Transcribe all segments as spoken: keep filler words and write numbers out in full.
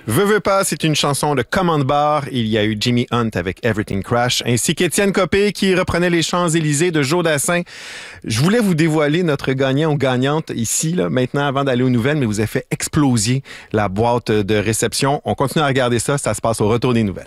Veux, veux pas, c'est une chanson de Command Bar. Il y a eu Jimmy Hunt avec Everything Crash, ainsi qu'Étienne Copé qui reprenait les Champs-Élysées de Joe Dassin. Je voulais vous dévoiler notre gagnant ou gagnante ici, là, maintenant, avant d'aller aux nouvelles, mais vous avez fait exploser la boîte de réception. On continue à regarder ça, ça se passe au retour des nouvelles.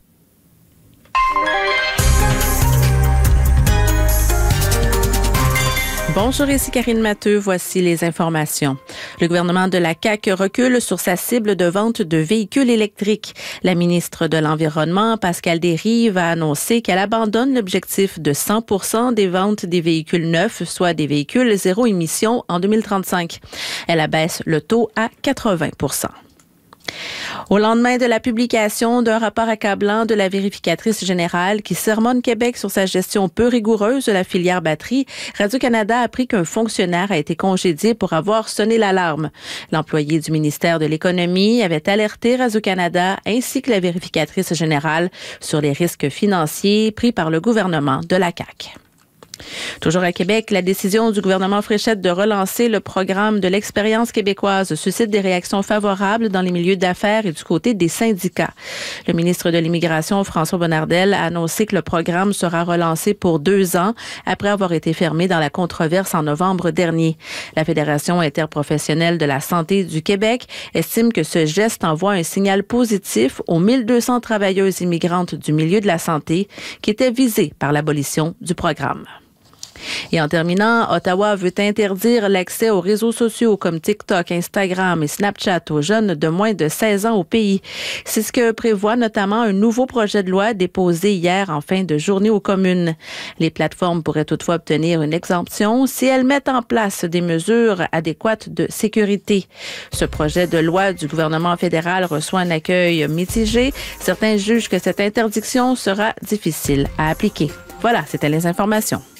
Bonjour, ici Karine Matteux. Voici les informations. Le gouvernement de la C A Q recule sur sa cible de vente de véhicules électriques. La ministre de l'Environnement, Pascale Desrives, a annoncé qu'elle abandonne l'objectif de cent pour cent des ventes des véhicules neufs, soit des véhicules zéro émission en deux mille trente-cinq. Elle abaisse le taux à quatre-vingts pour cent. Au lendemain de la publication d'un rapport accablant de la vérificatrice générale qui sermonne Québec sur sa gestion peu rigoureuse de la filière batterie, Radio-Canada a appris qu'un fonctionnaire a été congédié pour avoir sonné l'alarme. L'employé du ministère de l'Économie avait alerté Radio-Canada ainsi que la vérificatrice générale sur les risques financiers pris par le gouvernement de la C A Q. Toujours à Québec, la décision du gouvernement Fréchette de relancer le programme de l'expérience québécoise suscite des réactions favorables dans les milieux d'affaires et du côté des syndicats. Le ministre de l'Immigration, François Bonnardel, a annoncé que le programme sera relancé pour deux ans après avoir été fermé dans la controverse en novembre dernier. La Fédération interprofessionnelle de la santé du Québec estime que ce geste envoie un signal positif aux mille deux cents travailleuses immigrantes du milieu de la santé qui étaient visées par l'abolition du programme. Et en terminant, Ottawa veut interdire l'accès aux réseaux sociaux comme TikTok, Instagram et Snapchat aux jeunes de moins de seize ans au pays. C'est ce que prévoit notamment un nouveau projet de loi déposé hier en fin de journée aux communes. Les plateformes pourraient toutefois obtenir une exemption si elles mettent en place des mesures adéquates de sécurité. Ce projet de loi du gouvernement fédéral reçoit un accueil mitigé. Certains jugent que cette interdiction sera difficile à appliquer. Voilà, c'était les informations.